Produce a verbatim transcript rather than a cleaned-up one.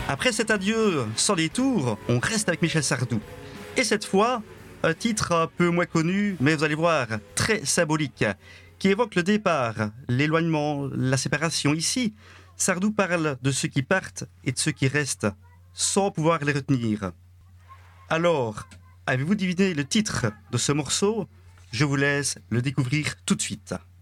Après cet adieu sans détour, on reste avec Michel Sardou. Et cette fois, un titre un peu moins connu, mais vous allez voir, très symbolique, qui évoque le départ, l'éloignement, la séparation. Ici, Sardou parle de ceux qui partent et de ceux qui restent, sans pouvoir les retenir. Alors, avez-vous deviné le titre de ce morceau ? Je vous laisse le découvrir tout de suite.